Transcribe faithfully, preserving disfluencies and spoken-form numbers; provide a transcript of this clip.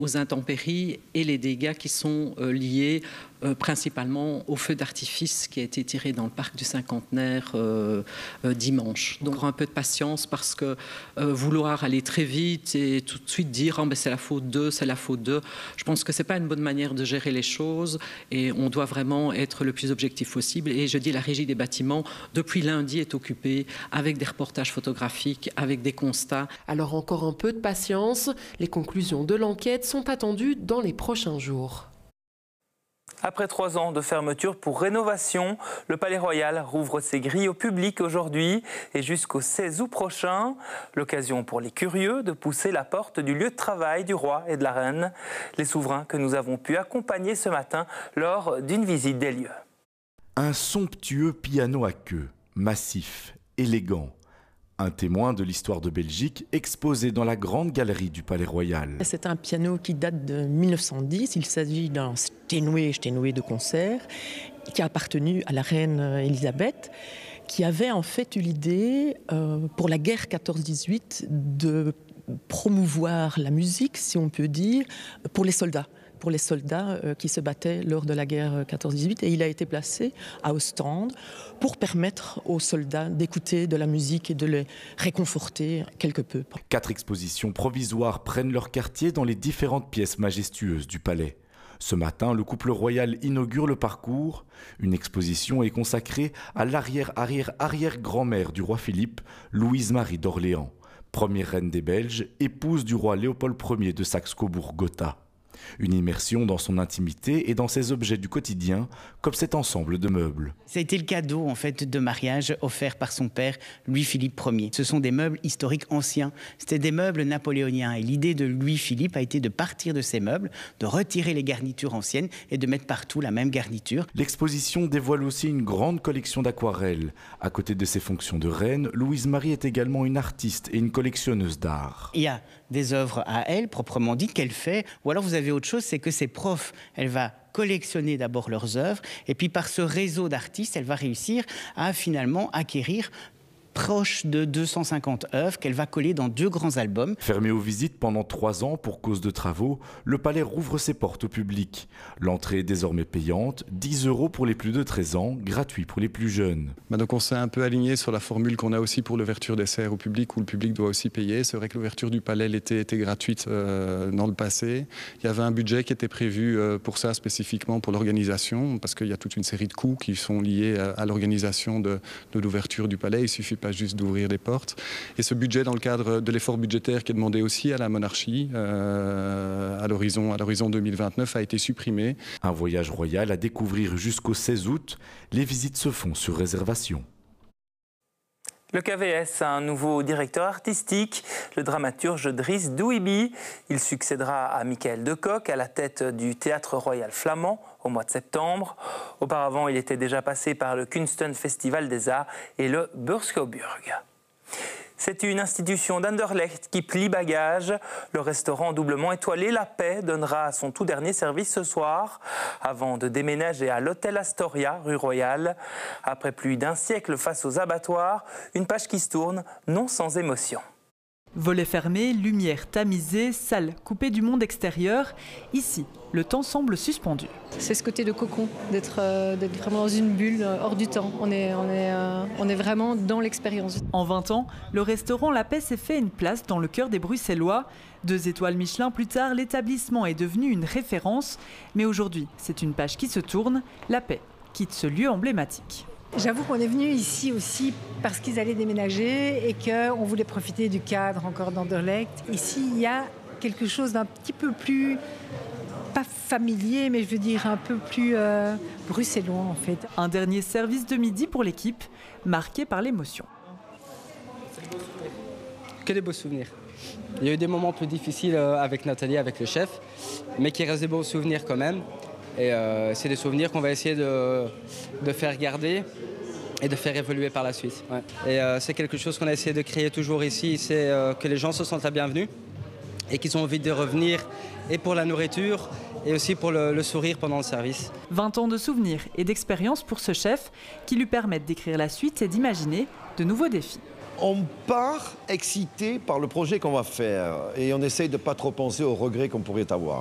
aux intempéries et les dégâts qui sont euh, liés euh, principalement au feu d'artifice qui a été tiré dans le parc du Cinquantenaire euh, euh, dimanche. Donc un peu de patience parce que euh, vouloir aller très vite et tout de suite dire oh, ben, c'est la faute d'eux, c'est la faute d'eux, je pense que ce n'est pas une bonne manière de gérer les choses et on doit vraiment être le plus objectif possible. Et je dis la Régie des bâtiments, depuis lundi, est occupée avec des reportages photographiques, avec des constats. Alors encore un peu de patience, les conclusions de l'enquête sont attendues dans les prochains jours. Après trois ans de fermeture pour rénovation, le Palais Royal rouvre ses grilles au public aujourd'hui et jusqu'au seize août prochain. L'occasion pour les curieux de pousser la porte du lieu de travail du roi et de la reine. Les souverains que nous avons pu accompagner ce matin lors d'une visite des lieux. Un somptueux piano à queue, massif, élégant. Un témoin de l'histoire de Belgique exposé dans la grande galerie du Palais Royal. C'est un piano qui date de mille neuf cent dix. Il s'agit d'un Steinway, Steinway de concert qui a appartenu à la reine Elisabeth, qui avait en fait eu l'idée euh, pour la guerre quatorze dix-huit de promouvoir la musique, si on peut dire, pour les soldats. pour les soldats euh, qui se battaient lors de la guerre quatorze dix-huit. Et il a été placé à Ostende pour permettre aux soldats d'écouter de la musique et de les réconforter quelque peu. Quatre expositions provisoires prennent leur quartier dans les différentes pièces majestueuses du palais. Ce matin, le couple royal inaugure le parcours. Une exposition est consacrée à l'arrière-arrière-arrière-grand-mère du roi Philippe, Louise-Marie d'Orléans, première reine des Belges, épouse du roi Léopold Ier de Saxe-Cobourg-Gotha. Une immersion dans son intimité et dans ses objets du quotidien, comme cet ensemble de meubles. Ça a été le cadeau en fait de mariage offert par son père, Louis-Philippe Ier. Ce sont des meubles historiques anciens. C'était des meubles napoléoniens. Et l'idée de Louis-Philippe a été de partir de ces meubles, de retirer les garnitures anciennes et de mettre partout la même garniture. L'exposition dévoile aussi une grande collection d'aquarelles. À côté de ses fonctions de reine, Louise-Marie est également une artiste et une collectionneuse d'art. Il y a des œuvres à elle, proprement dites, qu'elle fait, ou alors vous avez autre chose, c'est que ses profs, elle va collectionner d'abord leurs œuvres, et puis par ce réseau d'artistes, elle va réussir à finalement acquérir proche de deux cent cinquante œuvres qu'elle va coller dans deux grands albums. Fermé aux visites pendant trois ans pour cause de travaux, le palais rouvre ses portes au public. L'entrée est désormais payante, dix euros pour les plus de treize ans, gratuit pour les plus jeunes. Bah donc on s'est un peu aligné sur la formule qu'on a aussi pour l'ouverture des serres au public, où le public doit aussi payer. C'est vrai que l'ouverture du palais l'été était gratuite euh, dans le passé. Il y avait un budget qui était prévu euh, pour ça spécifiquement pour l'organisation, parce qu'il y a toute une série de coûts qui sont liés à, à l'organisation de, de l'ouverture du palais. Il suffit pas juste d'ouvrir des portes. Et ce budget, dans le cadre de l'effort budgétaire qui est demandé aussi à la monarchie, euh, à l'horizon à l'horizon deux mille vingt-neuf, a été supprimé. Un voyage royal à découvrir jusqu'au seize août. Les visites se font sur réservation. Le K V S a un nouveau directeur artistique, le dramaturge Driss Douibi. Il succédera à Michael de Kock à la tête du Théâtre Royal Flamand au mois de septembre. Auparavant, il était déjà passé par le Kunsten Festival des Arts et le Beurschouwburg. C'est une institution d'Anderlecht qui plie bagage. Le restaurant doublement étoilé La Paix donnera son tout dernier service ce soir, avant de déménager à l'hôtel Astoria, rue Royale. Après plus d'un siècle face aux abattoirs, une page qui se tourne, non sans émotion. Volets fermés, lumière tamisée, salle coupée du monde extérieur. Ici, le temps semble suspendu. C'est ce côté de cocon, d'être euh, d'être vraiment dans une bulle euh, hors du temps. On est, on est, euh, on est vraiment dans l'expérience. En vingt ans, le restaurant La Paix s'est fait une place dans le cœur des Bruxellois. Deux étoiles Michelin plus tard, l'établissement est devenu une référence. Mais aujourd'hui, c'est une page qui se tourne. La Paix quitte ce lieu emblématique. J'avoue qu'on est venu ici aussi parce qu'ils allaient déménager et qu'on voulait profiter du cadre encore d'Anderlecht. Ici, il y a quelque chose d'un petit peu plus, pas familier, mais je veux dire un peu plus euh, bruxellois en fait. Un dernier service de midi pour l'équipe, marqué par l'émotion. Que des beaux souvenirs. Il y a eu des moments plus difficiles avec Nathalie, avec le chef, mais qui restent des beaux souvenirs quand même. Et euh, c'est des souvenirs qu'on va essayer de, de faire garder et de faire évoluer par la suite. Ouais. Et euh, c'est quelque chose qu'on a essayé de créer toujours ici, c'est euh, que les gens se sentent la bienvenue et qu'ils ont envie de revenir et pour la nourriture et aussi pour le, le sourire pendant le service. vingt ans de souvenirs et d'expérience pour ce chef qui lui permettent d'écrire la suite et d'imaginer de nouveaux défis. On part excité par le projet qu'on va faire et on essaye de ne pas trop penser aux regrets qu'on pourrait avoir.